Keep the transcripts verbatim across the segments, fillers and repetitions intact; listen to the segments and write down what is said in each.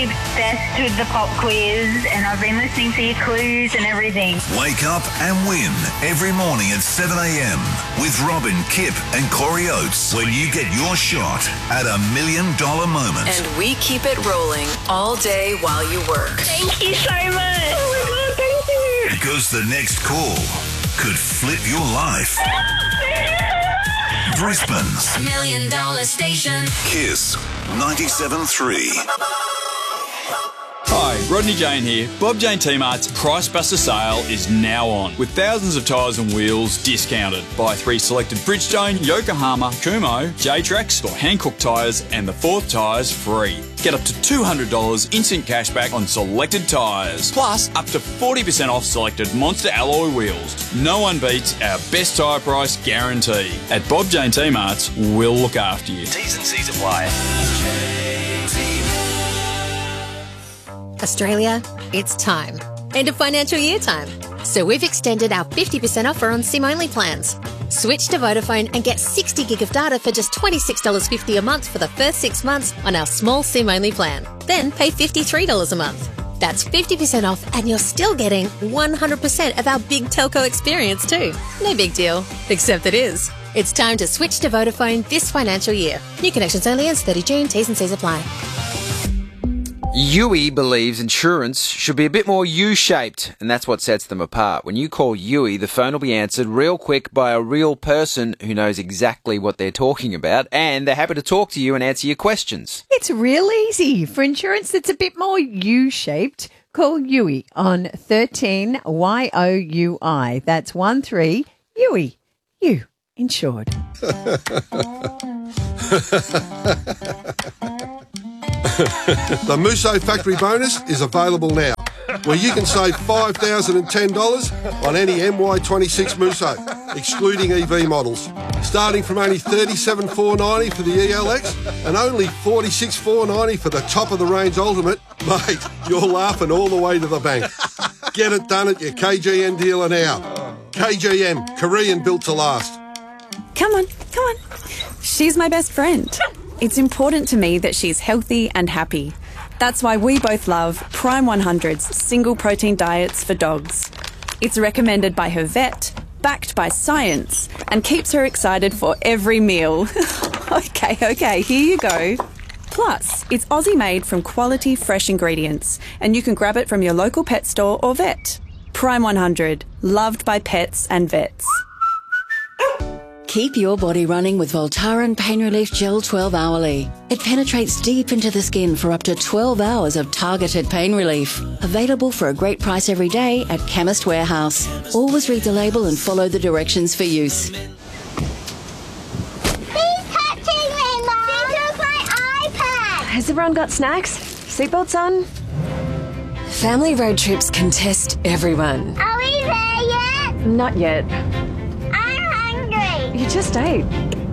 best with the pop quiz, and I've been listening to your clues and everything. Wake up and win every morning at seven a.m. with Robin, Kip and Corey Oates when you get your shot at a million dollar moment. And we keep it rolling all day while you work. Thank you so much. Oh my God, thank you. Because the next call could flip your life. Brisbane's Million Dollar Station. Kiss ninety-seven point three. Hi, Rodney Jane here. Bob Jane T-Mart's Price Buster sale is now on, with thousands of tyres and wheels discounted. Buy three selected Bridgestone, Yokohama, Kumho, J-Trax or Hankook tyres and the fourth tyres free. Get up to two hundred dollars instant cashback on selected tyres, plus up to forty percent off selected Monster alloy wheels. No one beats our best tyre price guarantee. At Bob Jane T-Mart's, we'll look after you. T's and C's apply. Australia, it's time. End of financial year time. So we've extended our fifty percent offer on SIM-only plans. Switch to Vodafone and get sixty gig of data for just twenty-six dollars fifty a month for the first six months on our small SIM-only plan. Then pay fifty-three dollars a month. That's fifty percent off and you're still getting one hundred percent of our big telco experience too. No big deal, except it is. It's time to switch to Vodafone this financial year. New connections only ends thirty June. T's and C's apply. Yui believes insurance should be a bit more U-shaped, and that's what sets them apart. When you call Yui, the phone will be answered real quick by a real person who knows exactly what they're talking about, and they're happy to talk to you and answer your questions. It's real easy. For insurance that's a bit more U-shaped, call Yui on thirteen Y O U I. That's one three Yui. You insured. The Musso Factory Bonus is available now, where you can save five thousand ten dollars on any M Y twenty-six Musso, excluding E V models, starting from only thirty-seven thousand four hundred ninety dollars for the E L X and only forty-six thousand four hundred ninety dollars for the top-of-the-range Ultimate. Mate, you're laughing all the way to the bank. Get it done at your K G M dealer now. K G M, Korean built to last. Come on, come on. She's my best friend. It's important to me that she's healthy and happy. That's why we both love Prime one hundred's single protein diets for dogs. It's recommended by her vet, backed by science, and keeps her excited for every meal. okay, okay, here you go. Plus, it's Aussie made from quality fresh ingredients, and you can grab it from your local pet store or vet. Prime one hundred, loved by pets and vets. Keep your body running with Voltaren Pain Relief Gel twelve hourly. It penetrates deep into the skin for up to twelve hours of targeted pain relief. Available for a great price every day at Chemist Warehouse. Always read the label and follow the directions for use. He's touching me, Mom! He took my iPad! Has everyone got snacks? Seatbelts on? Family road trips can test everyone. Are we there yet? Not yet. You just ate.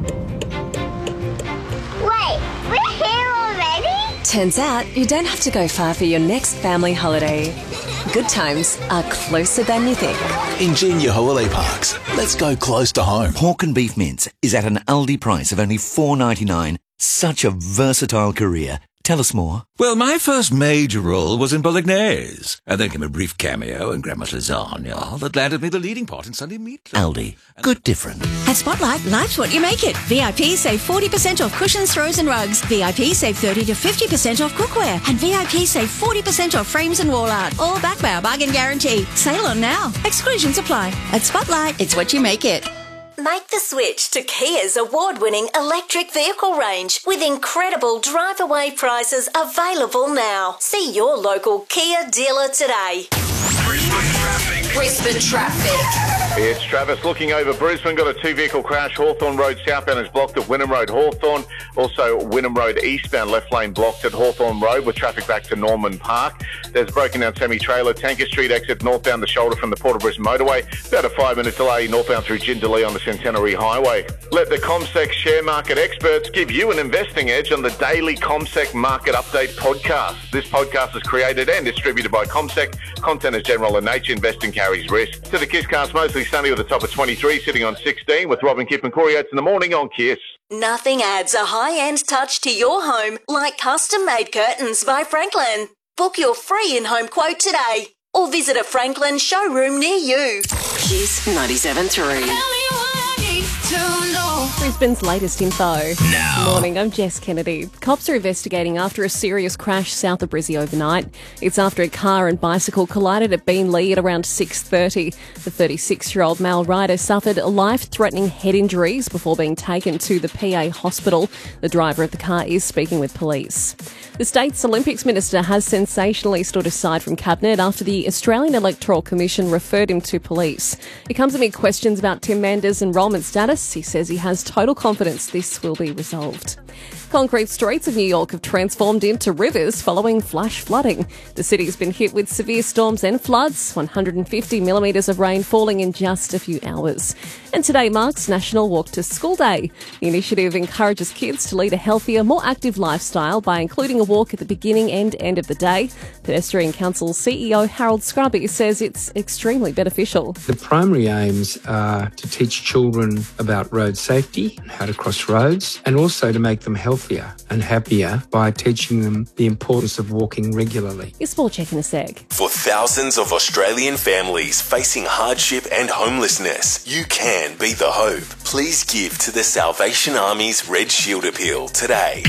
Wait, we're here already? Turns out you don't have to go far for your next family holiday. Good times are closer than you think. Ingenia Holiday Parks. Let's go close to home. Pork and beef mince is at an Aldi price of only four dollars ninety-nine. Such a versatile career. Tell us more. Well, my first major role was in Bolognese, and then came a brief cameo in Grandma's Lasagna that landed me the leading part in Sunday Meatloaf. Aldi. Good different. At Spotlight, life's what you make it. V I P save forty percent off cushions, throws and rugs. V I P save thirty to fifty percent off cookware. And V I P save forty percent off frames and wall art. All backed by our bargain guarantee. Sale on now. Exclusions apply. At Spotlight, it's what you make it. Make the switch to Kia's award-winning electric vehicle range with incredible drive-away prices available now. See your local Kia dealer today. Brisbane traffic. Brisbane traffic. It's Travis looking over Brisbane. Got a two-vehicle crash. Hawthorn Road southbound is blocked at Wynnum Road Hawthorn. Also, Wynnum Road eastbound left lane blocked at Hawthorn Road with traffic back to Norman Park. There's a broken down semi-trailer. Tanker Street exit northbound the shoulder from the Port of Brisbane motorway. About a five-minute delay northbound through Jindalee on the Centenary Highway. Let the CommSec share market experts give you an investing edge on the daily CommSec Market Update podcast. This podcast is created and distributed by CommSec. Content is general in nature. Investing carries risk. To the KISS Cast Mostly sunny with a top of twenty-three, sitting on sixteen with Robin, Kip and Corey Oates in the morning on Kiss. Nothing adds a high-end touch to your home like custom-made curtains by Franklin. Book your free in-home quote today or visit a Franklin showroom near you. Kiss ninety-seven point three. Brisbane's latest info. Now. Morning, I'm Jess Kennedy. Cops are investigating after a serious crash south of Brizzy overnight. It's after a car and bicycle collided at Beenleigh at around six thirty. The thirty-six-year-old male rider suffered life-threatening head injuries before being taken to the P A hospital. The driver of the car is speaking with police. The state's Olympics minister has sensationally stood aside from Cabinet after the Australian Electoral Commission referred him to police. It comes amid questions about Tim Mander's enrolment status. He says he has total confidence this will be resolved. Concrete streets of New York have transformed into rivers following flash flooding. The city's been hit with severe storms and floods, one hundred fifty millimetres of rain falling in just a few hours. And today marks National Walk to School Day. The initiative encourages kids to lead a healthier, more active lifestyle by including a walk at the beginning and end of the day. Pedestrian Council C E O Harold Scrubby says it's extremely beneficial. The primary aims are to teach children about road safety, how to cross roads, and also to make them healthier and happier by teaching them the importance of walking regularly. Your sport check in a sec. For thousands of Australian families facing hardship and homelessness, you can be the hope. Please give to the Salvation Army's Red Shield Appeal today.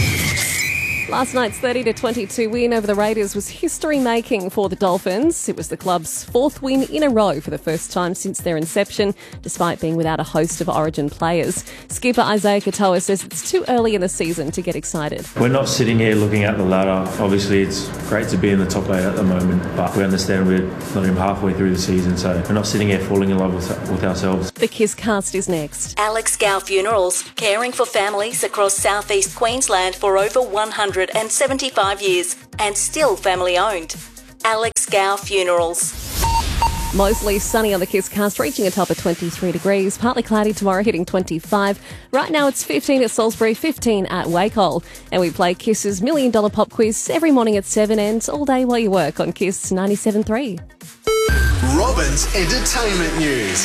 Last night's thirty to twenty-two win over the Raiders was history-making for the Dolphins. It was the club's fourth win in a row for the first time since their inception, despite being without a host of Origin players. Skipper Isaiah Katoa says it's too early in the season to get excited. We're not sitting here looking at the ladder. Obviously, it's great to be in the top eight at the moment, but we understand we're not even halfway through the season, so we're not sitting here falling in love with, with ourselves. The Kiss Cast is next. Alex Gow Funerals, caring for families across southeast Queensland for over one hundred seventy-five years and still family owned. Alex Gow Funerals. Mostly sunny on the Kiss Cast, reaching a top of twenty-three degrees. Partly cloudy tomorrow, hitting twenty-five. Right now it's fifteen at Salisbury, fifteen at Wacol. And we play Kiss's Million Dollar Pop Quiz every morning at seven and all day while you work on Kiss ninety-seven point three. Robin's Entertainment News.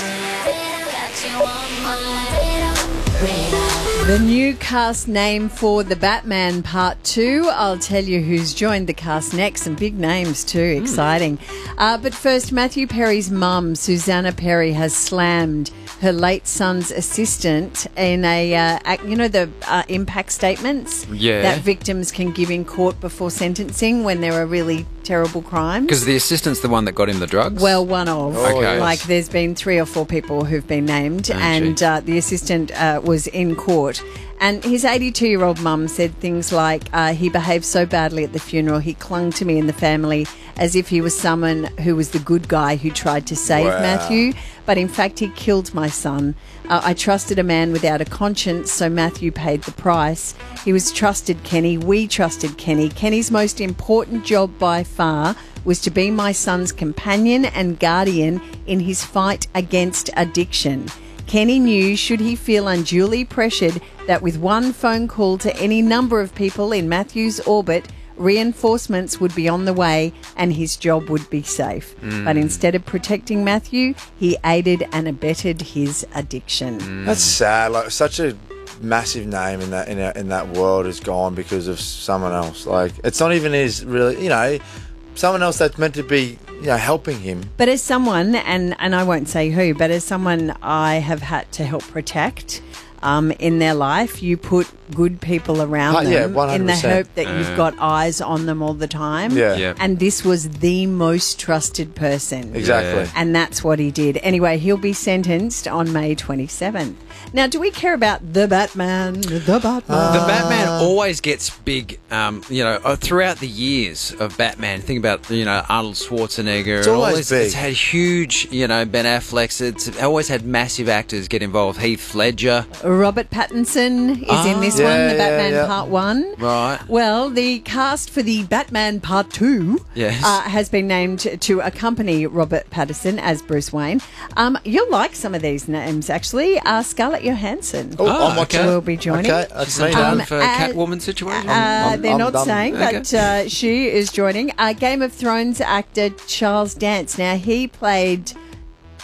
The new cast name for The Batman Part two. I'll tell you who's joined the cast next. Some big names too. Exciting. Mm. Uh, but first, Matthew Perry's mum, Susanna Perry, has slammed her late son's assistant in a, uh, act, you know, the uh, impact statements yeah. that victims can give in court before sentencing when there are really terrible crimes. Because the assistant's the one that got him the drugs? Well, one of. Oh, okay. Like, there's been three or four people who've been named, oh, and uh, the assistant uh, was in court. And his eighty-two-year-old mum said things like, uh, he behaved so badly at the funeral, he clung to me and the family as if he was someone who was the good guy who tried to save wow. Matthew. But in fact, he killed my son. Uh, I trusted a man without a conscience, so Matthew paid the price. He was trusted Kenny. We trusted Kenny. Kenny's most important job by far was to be my son's companion and guardian in his fight against addiction. Kenny knew, should he feel unduly pressured, that with one phone call to any number of people in Matthew's orbit, reinforcements would be on the way and his job would be safe. Mm. But instead of protecting Matthew, he aided and abetted his addiction. Mm. That's sad. Like, such a massive name in that in, our, in that world is gone because of someone else. Like, it's not even his really, you know, someone else that's meant to be, you know, helping him. But as someone, and, and I won't say who, but as someone I have had to help protect um, in their life, you put good people around uh, them yeah, one hundred percent. In the hope that uh. you've got eyes on them all the time. Yeah. yeah. And this was the most trusted person. Exactly. Yeah. And that's what he did. Anyway, he'll be sentenced on May twenty-seventh. Now, do we care about the Batman? The Batman. Uh, the Batman always gets big, um, you know, throughout the years of Batman. Think about, you know, Arnold Schwarzenegger. It's always always, big. It's had huge, you know, Ben Affleck's. It's always had massive actors get involved. Heath Ledger. Robert Pattinson is ah, in this yeah, one, the yeah, Batman yeah. Part one. Right. Well, the cast for the Batman Part two yes. uh, has been named to accompany Robert Pattinson as Bruce Wayne. Um, you'll like some of these names, actually. Uh, Scarlett Johansson oh, oh, okay. will be joining. Okay, that's me um, now. for a Catwoman situation? Uh, I'm- I'm- they're I'm not done. saying, Okay. but uh, she is joining. Uh, Game of Thrones actor Charles Dance. Now, he played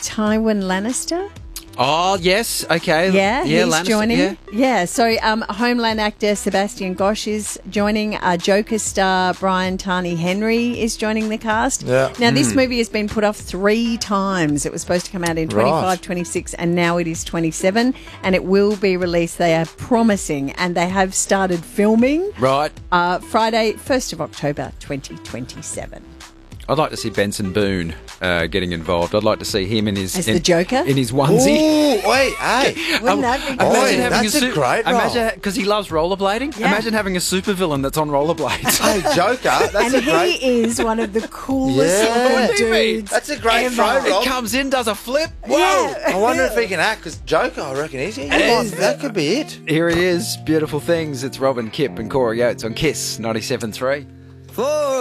Tywin Lannister. Oh, yes. Okay. Yeah, yeah he's Lannister, joining. Yeah. Yeah, so um, Homeland actor Sebastian Gosh is joining. Uh, Joker star Brian Tyree Henry is joining the cast. Yeah. Now, this Mm. movie has been put off three times. It was supposed to come out in twenty-five, Right. twenty-six, and now it is twenty-seven, and it will be released. They are promising, and they have started filming. Right. Uh, Friday, first of October, twenty twenty-seven. I'd like to see Benson Boone uh, getting involved. I'd like to see him in his As in, the Joker? in his onesie. Oh, wait, hey. Wouldn't that be Oh, great? yeah, that's a great role. Imagine because he loves rollerblading. Yeah. Imagine having a supervillain that's on rollerblades. Hey, Joker, that's And a he great... is one of the coolest Yeah. looking dudes. That's a great ever. throw, He Rob. comes in, does a flip. Whoa! Yeah. I wonder if he can act, because Joker, I reckon, he's... He might, that could be it. Here he is. Beautiful things. It's Robin Kip and Corey Oates on Kiss ninety-seven point three. For